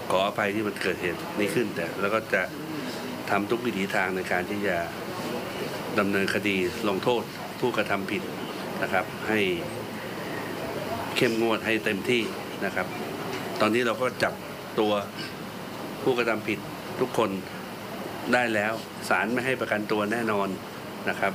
ขออภัยที่มันเกิดเหตุนี้ขึ้นแต่แล้วก็จะทำทุกวิถีทางในการที่จะดำเนินคดีลงโทษผู้กระทำผิดนะครับให้เข้มงวดให้เต็มที่นะครับตอนนี้เราก็จับตัวผู้กระทำผิดทุกคนได้แล้วศาลไม่ให้ประกันตัวแน่นอนนะครับ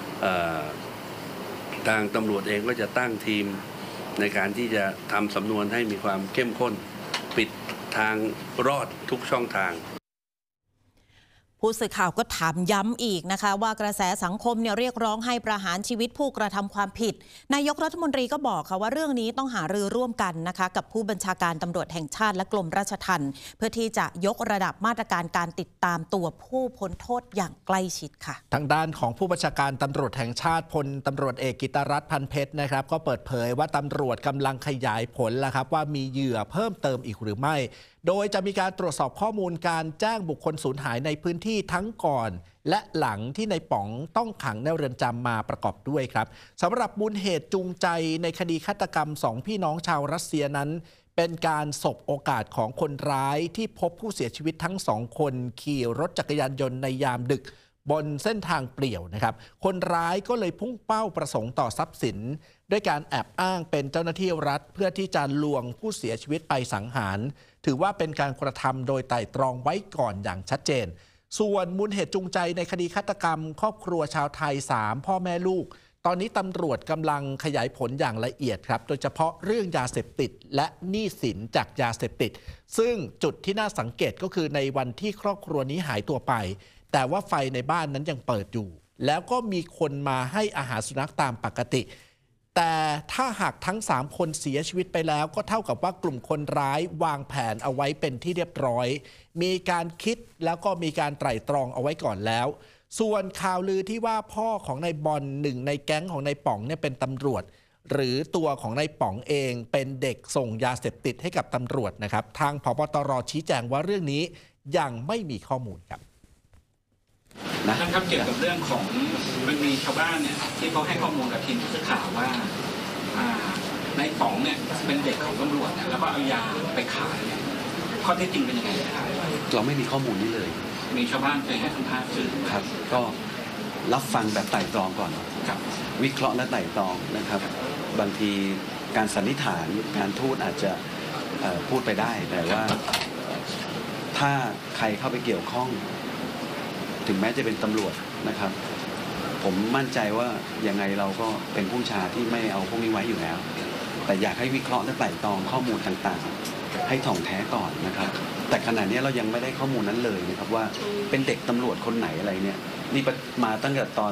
ทางตำรวจเองก็จะตั้งทีมในการที่จะทำสำนวนให้มีความเข้มข้นปิดทางรอดทุกช่องทางผู้สื่อข่าวก็ถามย้ำอีกนะคะว่ากระแสสังคมเรียกร้องให้ประหารชีวิตผู้กระทำความผิดนายกรัฐมนตรีก็บอกค่ะว่าเรื่องนี้ต้องหารือร่วมกันนะคะกับผู้บัญชาการตำรวจแห่งชาติและกรมราชทัณฑ์เพื่อที่จะยกระดับมาตรการการติดตามตัวผู้พ้นโทษอย่างใกล้ชิดค่ะทางด้านของผู้บัญชาการตำรวจแห่งชาติพลตำรวจเอกกิตรัตน์ พันเพชรนะครับก็เปิดเผยว่าตำรวจกำลังขยายผลแล้วครับว่ามีเหยื่อเพิ่มเติมอีกหรือไม่โดยจะมีการตรวจสอบข้อมูลการแจ้งบุคคลสูญหายในพื้นที่ทั้งก่อนและหลังที่ในป๋องต้องขังในเรือนจำมาประกอบด้วยครับสำหรับมูลเหตุจูงใจในคดีฆาตกรรม2พี่น้องชาวรัสเซียนั้นเป็นการสบโอกาสของคนร้ายที่พบผู้เสียชีวิตทั้ง2คนขี่รถจักรยานยนต์ในยามดึกบนเส้นทางเปลี่ยวนะครับคนร้ายก็เลยพุ่งเป้าประสงค์ต่อทรัพย์สินด้วยการแอบอ้างเป็นเจ้าหน้าที่รัฐเพื่อที่จะลวงผู้เสียชีวิตไปสังหารถือว่าเป็นการกระทำโดยไตร่ตรองไว้ก่อนอย่างชัดเจนส่วนมูลเหตุจูงใจในคดีฆาตกรรมครอบครัวชาวไทย3พ่อแม่ลูกตอนนี้ตำรวจกำลังขยายผลอย่างละเอียดครับโดยเฉพาะเรื่องยาเสพติดและหนี้สินจากยาเสพติดซึ่งจุดที่น่าสังเกตก็คือในวันที่ครอบครัวนี้หายตัวไปแต่ว่าไฟในบ้านนั้นยังเปิดอยู่แล้วก็มีคนมาให้อาหารสุนัขตามปกติแต่ถ้าหากทั้ง3คนเสียชีวิตไปแล้วก็เท่ากับว่ากลุ่มคนร้ายวางแผนเอาไว้เป็นที่เรียบร้อยมีการคิดแล้วก็มีการไตร่ตรองเอาไว้ก่อนแล้วส่วนข่าวลือที่ว่าพ่อของนายบอลหนึ่งในแก๊งของนายป๋องเป็นตำรวจหรือตัวของนายป๋องเองเป็นเด็กส่งยาเสพติดให้กับตำรวจนะครับทางผบตรชี้แจงว่าเรื่องนี้ยังไม่มีข้อมูลครับท่านครับเกี่ยวกับเรื่องของมันมีชาวบ้านที่เขาให้ข้อมูลกับทีมผู้สื่อข่าวว่าในป๋องเป็นเด็กของตำรวจแล้วก็เอายาไปขายข้อเท็จจริงเป็นยังไงครับเราไม่มีข้อมูลนี้เลยมีชาวบ้านเคยให้สัมภาษณ์สื่อครับก็รับฟังแบบไต่ตรองก่อนครับวิเคราะห์และไต่ตรองนะครับบางทีการสันนิษฐานการทูตอาจจะพูดไปได้แต่ว่าถ้าใครเข้าไปเกี่ยวข้องถึงแม้จะเป็นตำรวจนะครับผมมั่นใจว่ายังไงเราก็เป็นผู้ชาที่ไม่เอาพวกนี้ไว้อยู่แล้วแต่อยากให้วิเคราะห์และไต่ตรองข้อมูลต่างๆให้ถ่องแท้ก่อนนะครับแต่ขณะนี้เรายังไม่ได้ข้อมูลนั้นเลยนะครับว่าเป็นเด็กตำรวจคนไหนอะไรเนี่ยนี่มาตั้งแต่ตอน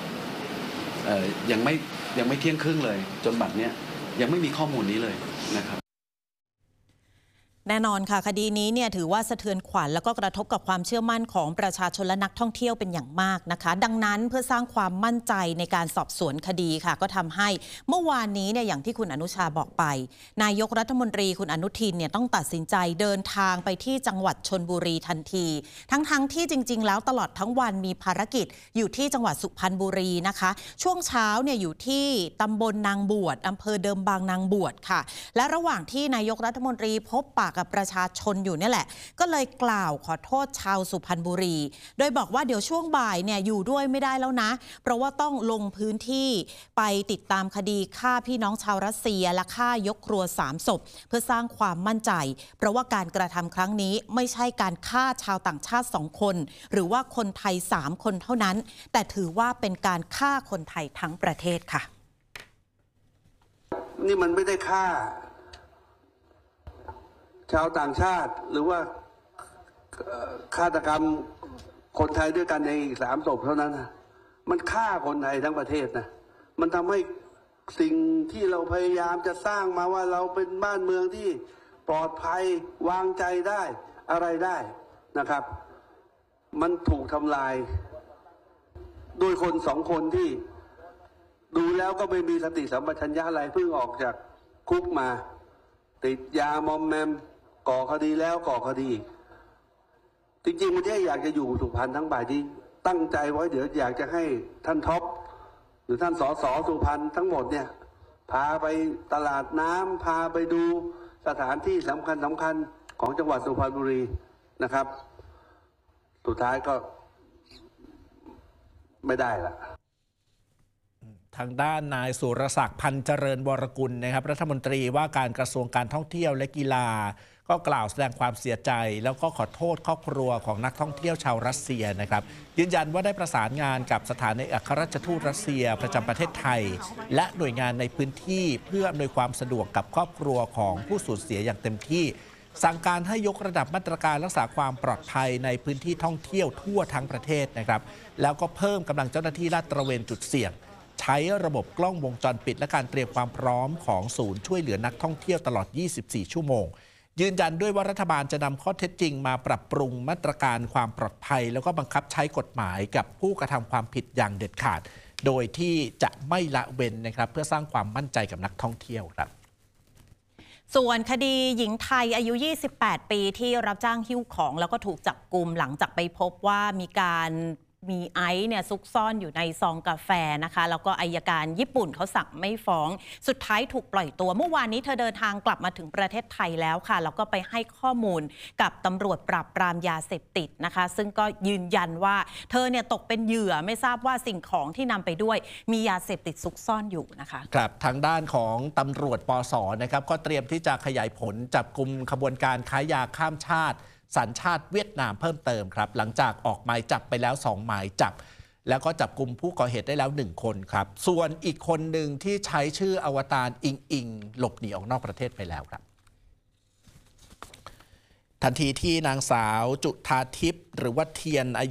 ยังไม่เที่ยงครึ่งเลยจนบัดเนี้ยยังไม่มีข้อมูลนี้เลยนะครับแน่นอนค่ะคดีนี้ถือว่าสะเทือนขวัญแล้วก็กระทบกับความเชื่อมั่นของประชาชนและนักท่องเที่ยวเป็นอย่างมากนะคะดังนั้นเพื่อสร้างความมั่นใจในการสอบสวนคดีค่ะก็ทำให้เมื่อวานนี้อย่างที่คุณอนุชาบอกไปนายกรัฐมนตรีคุณอนุทินต้องตัดสินใจเดินทางไปที่จังหวัดชลบุรีทันทีทั้งที่จริงๆแล้วตลอดทั้งวันมีภารกิจอยู่ที่จังหวัดสุพรรณบุรีนะคะช่วงเช้าอยู่ที่ตำบลนางบวชอำเภอเดิมบางนางบวชค่ะและระหว่างที่นายกรัฐมนตรีพบปะกับประชาชนอยู่นี่แหละก็เลยกล่าวขอโทษชาวสุพรรณบุรีโดยบอกว่าเดี๋ยวช่วงบ่ายอยู่ด้วยไม่ได้แล้วนะเพราะว่าต้องลงพื้นที่ไปติดตามคดีฆ่าพี่น้องชาวรัสเซียและฆ่ายกครัว3 ศพเพื่อสร้างความมั่นใจเพราะว่าการกระทำครั้งนี้ไม่ใช่การฆ่าชาวต่างชาติ2 คนหรือว่าคนไทย3 คนเท่านั้นแต่ถือว่าเป็นการฆ่าคนไทยทั้งประเทศค่ะนี่มันไม่ได้ฆ่าชาวต่างชาติหรือว่าฆาตกรรมคนไทยด้วยกันใน3 ศพเท่านั้นนะมันฆ่าคนไทยทั้งประเทศนะมันทำให้สิ่งที่เราพยายามจะสร้างมาว่าเราเป็นบ้านเมืองที่ปลอดภัยวางใจได้อะไรได้นะครับมันถูกทำลายโดยคน2 คนที่ดูแล้วก็ไม่มีสติสัมปชัญญะอะไรเพิ่งออกจากคุกมาติดยามอมแมมก่อคดีแล้วก่อคดีจริงๆวันนี้อยากจะอยู่สุพรรณทั้งบ่ายที่ตั้งใจไว้เดี๋ยวอยากจะให้ท่านท็อปหรือท่านสสสุพรรณทั้งหมดพาไปตลาดน้ำพาไปดูสถานที่สำคัญของจังหวัดสุพรรณบุรีนะครับ สุดท้ายก็ไม่ได้ละทางด้านนายสุรศักดิ์พันเจริญวรกุลนะครับรัฐมนตรีว่าการกระทรวงการท่องเที่ยวและกีฬาก็กล่าวแสดงความเสียใจแล้วก็ขอโทษครอบครัวของนักท่องเที่ยวชาวรัสเซียนะครับยืนยันว่าได้ประสานงานกับสถานเอกอัครราชทูตรัสเซียประจำประเทศไทยและหน่วยงานในพื้นที่เพื่ออำนวยความสะดวกกับครอบครัวของผู้สูญเสียอย่างเต็มที่สั่งการให้ยกระดับมาตรการรักษาความปลอดภัยในพื้นที่ท่องเที่ยวทั่วทั้งประเทศนะครับแล้วก็เพิ่มกำลังเจ้าหน้าที่ลาดตระเวนจุดเสี่ยงใช้ระบบกล้องวงจรปิดและการเตรียมความพร้อมของศูนย์ช่วยเหลือนักท่องเที่ยวตลอด 24 ชั่วโมงยืนยันด้วยว่ารัฐบาลจะนำข้อเท็จจริงมาปรับปรุงมาตรการความปลอดภัยแล้วก็บังคับใช้กฎหมายกับผู้กระทำความผิดอย่างเด็ดขาดโดยที่จะไม่ละเว้นนะครับเพื่อสร้างความมั่นใจกับนักท่องเที่ยวครับส่วนคดีหญิงไทยอายุ 28 ปีที่รับจ้างหิ้วของแล้วก็ถูกจับกุมหลังจากไปพบว่ามีไอซ์เนี่ยซุกซ่อนอยู่ในซองกาแฟนะคะแล้วก็อัยการญี่ปุ่นเขาสั่งไม่ฟ้องสุดท้ายถูกปล่อยตัวเมื่อวานนี้เธอเดินทางกลับมาถึงประเทศไทยแล้วค่ะแล้วก็ไปให้ข้อมูลกับตำรวจปราบปรามยาเสพติดนะคะซึ่งก็ยืนยันว่าเธอเนี่ยตกเป็นเหยื่อไม่ทราบว่าสิ่งของที่นำไปด้วยมียาเสพติดซุกซ่อนอยู่นะคะครับทางด้านของตำรวจปส.นะครับก็เตรียมที่จะขยายผลจับกุมขบวนการค้ายาข้ามชาติสัญชาติเวียดนามเพิ่มเติมครับหลังจากออกหมายจับไปแล้ว2หมายจับแล้วก็จับกุมผู้ก่อเหตุได้แล้ว1คนครับส่วนอีกคนหนึ่งที่ใช้ชื่ออวตารอิงหลบหนีออกนอกประเทศไปแล้วครับทันทีที่นางสาวจุฑาทิพย์หรือว่าเทียนอายุ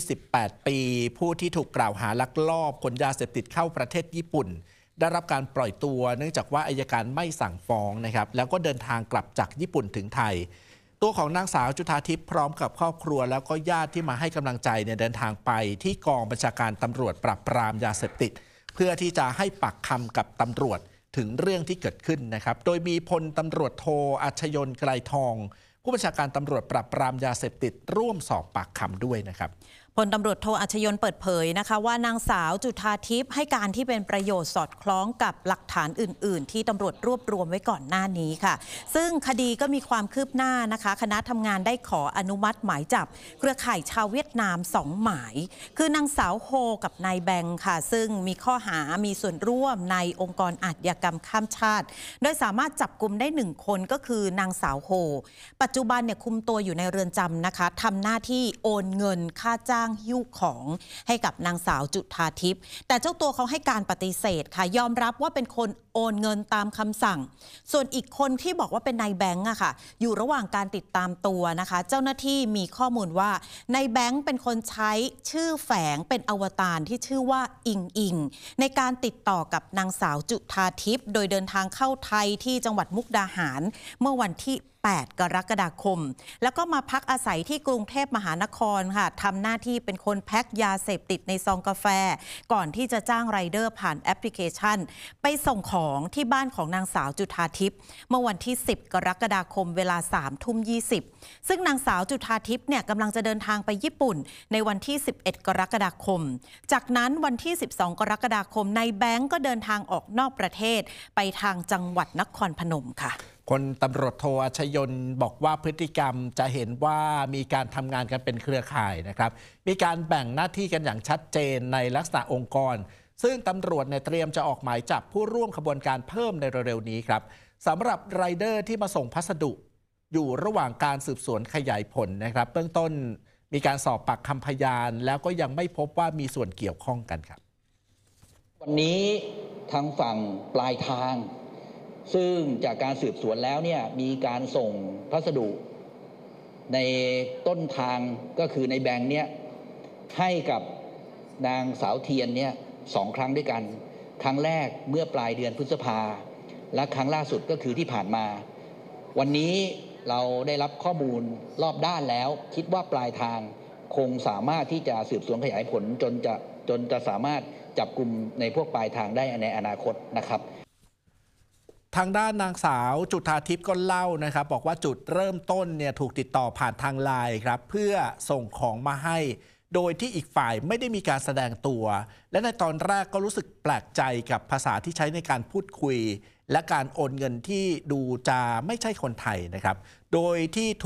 28 ปีผู้ที่ถูกกล่าวหาลักลอบขนยาเสพติดเข้าประเทศญี่ปุ่นได้รับการปล่อยตัวเนื่องจากว่าอัยการไม่สั่งฟ้องนะครับแล้วก็เดินทางกลับจากญี่ปุ่นถึงไทยตัวของนางสาวจุฑาทิพย์พร้อมกับครอบครัวแล้วก็ญาติที่มาให้กำลังใจเนี่ยเดินทางไปที่กองบัญชาการตำรวจปราบปรามยาเสพติดเพื่อที่จะให้ปากคำกับตำรวจถึงเรื่องที่เกิดขึ้นนะครับโดยมีพลตำรวจโทอัชยนต์ไกรทองผู้บัญชาการตำรวจปราบปรามยาเสพติดร่วมสอบปากคำด้วยนะครับพลตำรวจโทอัชยนต์เปิดเผยนะคะว่านางสาวจุฑาทิพย์ให้การที่เป็นประโยชน์สอดคล้องกับหลักฐานอื่นๆที่ตำรวจรวบรวมไว้ก่อนหน้านี้ค่ะซึ่งคดีก็มีความคืบหน้านะคะคณะทำงานได้ขออนุมัติหมายจับเครือข่ายชาวเวียดนาม2หมายคือนางสาวโฮกับนายแบงค์ค่ะซึ่งมีข้อหามีส่วนร่วมในองค์กรอาชญากรรมข้ามชาติโดยสามารถจับกุมได้1คนก็คือนางสาวโฮปัจจุบันเนี่ยคุมตัวอยู่ในเรือนจำนะคะทำหน้าที่โอนเงินค่าจ้างหิ้วของให้กับนางสาวจุฑาทิพย์แต่เจ้าตัวเขาให้การปฏิเสธค่ะยอมรับว่าเป็นคนโอนเงินตามคำสั่งส่วนอีกคนที่บอกว่าเป็นนายแบงค์อะค่ะอยู่ระหว่างการติดตามตัวนะคะเจ้าหน้าที่มีข้อมูลว่านายแบงค์เป็นคนใช้ชื่อแฝงเป็นอวตารที่ชื่อว่าอิงในการติดต่อกับนางสาวจุฑาทิพย์โดยเดินทางเข้าไทยที่จังหวัดมุกดาหารเมื่อวันที่8 กรกฎาคมแล้วก็มาพักอาศัยที่กรุงเทพมหานครค่ะทำหน้าที่เป็นคนแพ็คยาเสพติดในซองกาแฟก่อนที่จะจ้างไรเดอร์ผ่านแอปพลิเคชันไปส่งของที่บ้านของนางสาวจุฑาทิพย์เมื่อวันที่10 กรกฎาคมเวลา 3:20 ซึ่งนางสาวจุฑาทิพย์เนี่ยกำลังจะเดินทางไปญี่ปุ่นในวันที่11 กรกฎาคมจากนั้นวันที่12 กรกฎาคมนายแบงก์ก็เดินทางออกนอกประเทศไปทางจังหวัดนครพนมค่ะคนตำรวจโทอัชยนต์บอกว่าพฤติกรรมจะเห็นว่ามีการทำงานกันเป็นเครือข่ายนะครับมีการแบ่งหน้าที่กันอย่างชัดเจนในลักษณะองค์กรซึ่งตำรวจเตรียมจะออกหมายจับผู้ร่วมขบวนการเพิ่มในเร็วๆนี้ครับสำหรับไรเดอร์ที่มาส่งพัสดุอยู่ระหว่างการสืบสวนขยายผลนะครับเบื้องต้นมีการสอบปากคำพยานแล้วก็ยังไม่พบว่ามีส่วนเกี่ยวข้องกันครับวันนี้ทางฝั่งปลายทางซึ่งจากการสืบสวนแล้วเนี่ยมีการส่งพัสดุในต้นทางก็คือในแบงค์เนี่ยให้กับนางสาวเทียนเนี่ย2 ครั้งด้วยกันครั้งแรกเมื่อปลายเดือนพฤษภาและครั้งล่าสุดก็คือที่ผ่านมาวันนี้เราได้รับข้อมูลรอบด้านแล้วคิดว่าปลายทางคงสามารถที่จะสืบสวนขยายผลจนจะสามารถจับกลุ่มในพวกปลายทางได้ในอนาคตนะครับทางด้านนางสาวจุฑาทิพย์ก็เล่านะครับบอกว่าจุดเริ่มต้นเนี่ยถูกติดต่อผ่านทางไลน์ครับเพื่อส่งของมาให้โดยที่อีกฝ่ายไม่ได้มีการแสดงตัว และในตอนแรกก็รู้สึกแปลกใจกับภาษาที่ใช้ในการพูดคุยและการโอนเงินที่ดูจะไม่ใช่คนไทยนะครับโดยที่